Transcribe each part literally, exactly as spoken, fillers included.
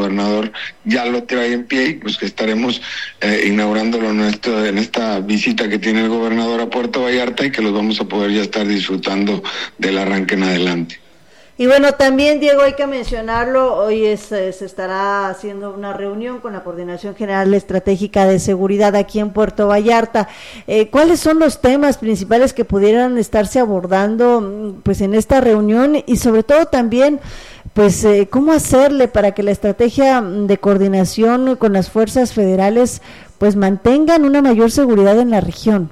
gobernador ya lo trae en pie y pues que estaremos eh, inaugurándolo en, esto, en esta visita que tiene el gobernador a Puerto Vallarta y que los vamos a poder ya estar disfrutando del arranque en adelante. Y bueno, también, Diego, hay que mencionarlo, hoy es, se estará haciendo una reunión con la Coordinación General Estratégica de Seguridad aquí en Puerto Vallarta. Eh, ¿Cuáles son los temas principales que pudieran estarse abordando pues en esta reunión y sobre todo también pues eh, cómo hacerle para que la estrategia de coordinación con las fuerzas federales pues mantengan una mayor seguridad en la región?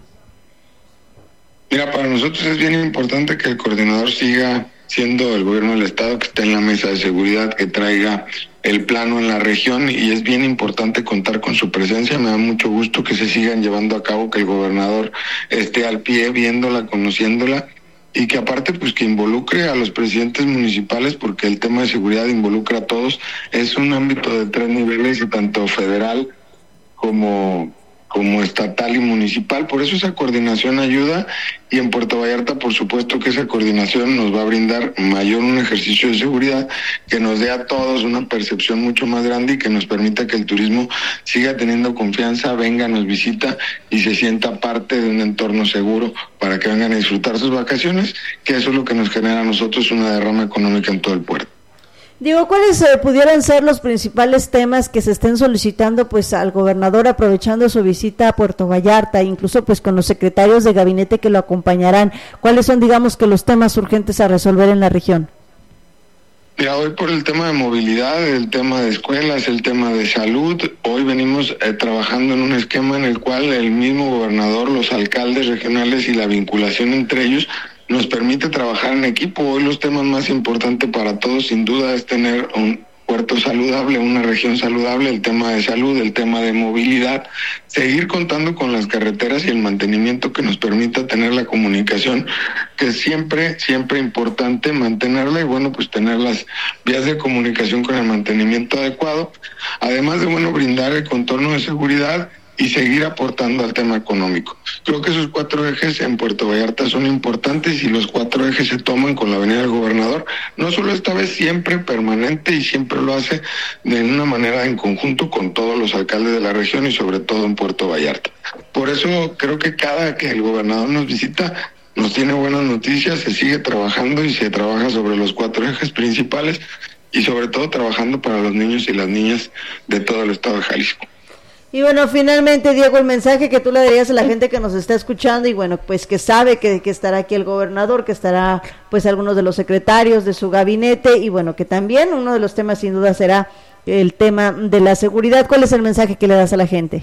Mira, para nosotros es bien importante que el coordinador siga siendo el gobierno del estado, que esté en la mesa de seguridad, que traiga el plano en la región, y es bien importante contar con su presencia. Me da mucho gusto que se sigan llevando a cabo, que el gobernador esté al pie viéndola, conociéndola, y que aparte pues que involucre a los presidentes municipales, porque el tema de seguridad involucra a todos. Es un ámbito de tres niveles, tanto federal como como estatal y municipal, por eso esa coordinación ayuda, y en Puerto Vallarta por supuesto que esa coordinación nos va a brindar mayor un ejercicio de seguridad que nos dé a todos una percepción mucho más grande y que nos permita que el turismo siga teniendo confianza, venga, nos visita y se sienta parte de un entorno seguro para que vengan a disfrutar sus vacaciones, que eso es lo que nos genera a nosotros una derrama económica en todo el puerto. Diego, ¿cuáles eh, pudieran ser los principales temas que se estén solicitando pues al gobernador aprovechando su visita a Puerto Vallarta, incluso pues con los secretarios de gabinete que lo acompañarán? ¿Cuáles son, digamos, que los temas urgentes a resolver en la región? Mira, hoy por el tema de movilidad, el tema de escuelas, el tema de salud, hoy venimos eh, trabajando en un esquema en el cual el mismo gobernador, los alcaldes regionales y la vinculación entre ellos nos permite trabajar en equipo. Hoy los temas más importantes para todos sin duda es tener un puerto saludable, una región saludable, el tema de salud, el tema de movilidad, seguir contando con las carreteras y el mantenimiento que nos permita tener la comunicación, que es siempre, siempre importante mantenerla, y bueno, pues tener las vías de comunicación con el mantenimiento adecuado, además de, bueno, brindar el contorno de seguridad y seguir aportando al tema económico. Creo que esos cuatro ejes en Puerto Vallarta son importantes, y los cuatro ejes se toman con la venida del gobernador, no solo esta vez, siempre permanente, y siempre lo hace de una manera en conjunto con todos los alcaldes de la región y sobre todo en Puerto Vallarta. Por eso creo que cada que el gobernador nos visita nos tiene buenas noticias, se sigue trabajando y se trabaja sobre los cuatro ejes principales y sobre todo trabajando para los niños y las niñas de todo el estado de Jalisco. Y bueno, finalmente, Diego, el mensaje que tú le darías a la gente que nos está escuchando y bueno, pues que sabe que, que estará aquí el gobernador, que estará pues algunos de los secretarios de su gabinete, y bueno, que también uno de los temas sin duda será el tema de la seguridad. ¿Cuál es el mensaje que le das a la gente?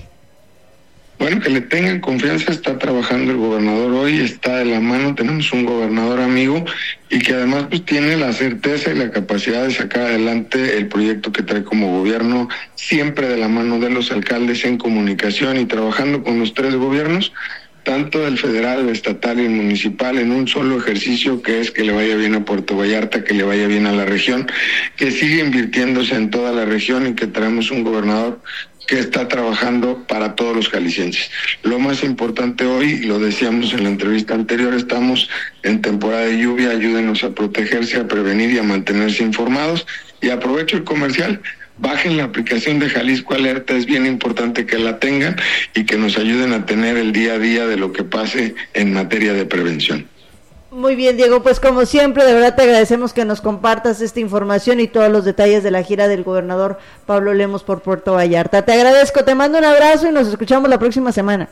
Bueno, que le tengan confianza, está trabajando el gobernador hoy, está de la mano, tenemos un gobernador amigo y que además pues tiene la certeza y la capacidad de sacar adelante el proyecto que trae como gobierno, siempre de la mano de los alcaldes en comunicación y trabajando con los tres gobiernos, tanto el federal, el estatal y el municipal, en un solo ejercicio, que es que le vaya bien a Puerto Vallarta, que le vaya bien a la región, que siga invirtiéndose en toda la región y que traemos un gobernador que está trabajando para todos los jaliscienses. Lo más importante hoy, lo decíamos en la entrevista anterior, estamos en temporada de lluvia, ayúdenos a protegerse, a prevenir y a mantenerse informados. Y aprovecho el comercial, bajen la aplicación de Jalisco Alerta, es bien importante que la tengan y que nos ayuden a tener el día a día de lo que pase en materia de prevención. Muy bien, Diego, pues como siempre, de verdad te agradecemos que nos compartas esta información y todos los detalles de la gira del gobernador Pablo Lemos por Puerto Vallarta. Te agradezco, te mando un abrazo y nos escuchamos la próxima semana.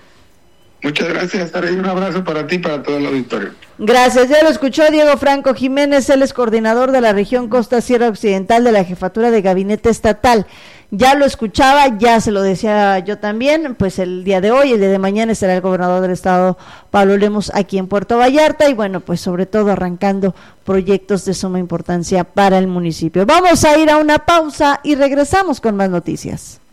Muchas gracias, Sara, y un abrazo para ti y para todo el auditorio. Gracias, ya lo escuchó Diego Franco Jiménez, él es coordinador de la región Costa Sierra Occidental de la Jefatura de Gabinete Estatal. Ya lo escuchaba, ya se lo decía yo también, pues el día de hoy, el día de mañana estará el gobernador del estado, Pablo Lemos, aquí en Puerto Vallarta, y bueno, pues sobre todo arrancando proyectos de suma importancia para el municipio. Vamos a ir a una pausa y regresamos con más noticias.